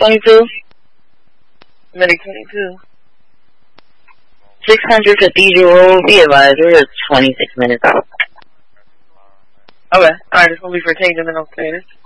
22? Medic 22. 600 Cathedral Road, be advised, we're at 26 minutes. Okay, alright, it's gonna be for taking them downstairs.